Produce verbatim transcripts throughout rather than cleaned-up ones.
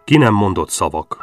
Ki nem mondott szavak.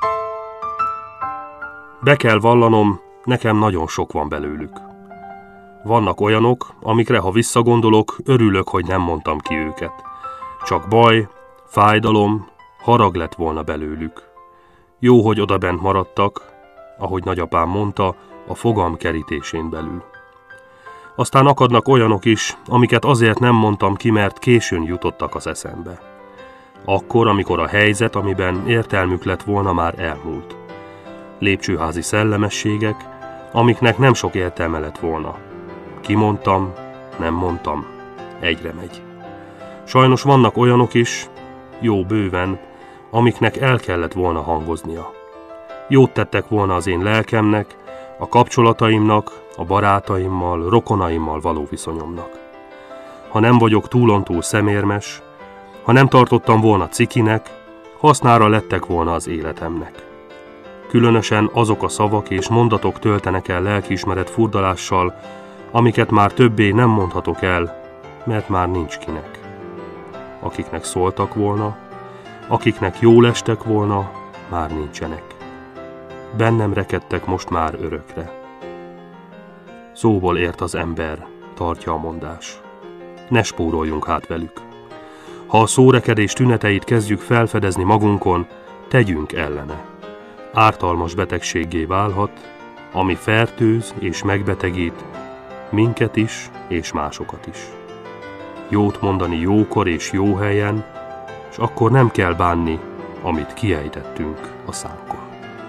Be kell vallanom, nekem nagyon sok van belőlük. Vannak olyanok, amikre ha visszagondolok, örülök, hogy nem mondtam ki őket. Csak baj, fájdalom, harag lett volna belőlük. Jó, hogy odabent maradtak, ahogy nagyapám mondta, a fogam kerítésén belül. Aztán akadnak olyanok is, amiket azért nem mondtam ki, mert későn jutottak az eszembe. Akkor, amikor a helyzet, amiben értelmük lett volna, már elmúlt. Lépcsőházi szellemességek, amiknek nem sok értelme lett volna. Kimondtam, nem mondtam, egyre megy. Sajnos vannak olyanok is, jó bőven, amiknek el kellett volna hangoznia. Jót tettek volna az én lelkemnek, a kapcsolataimnak, a barátaimmal, rokonaimmal való viszonyomnak. Ha nem vagyok túlontúl szemérmes, ha nem tartottam volna cikinek, hasznára lettek volna az életemnek. Különösen azok a szavak és mondatok töltenek el lelkiismeret furdalással, amiket már többé nem mondhatok el, mert már nincs kinek. Akiknek szóltak volna, akiknek jól estek volna, már nincsenek. Bennem rekedtek most már örökre. Szóból ért az ember, tartja a mondás. Ne spóroljunk hát velük. Ha a szórekedés tüneteit kezdjük felfedezni magunkon, tegyünk ellene. Ártalmas betegséggé válhat, ami fertőz és megbetegít, minket is és másokat is. Jót mondani jókor és jó helyen, és akkor nem kell bánni, amit kiejtettünk a szánkon.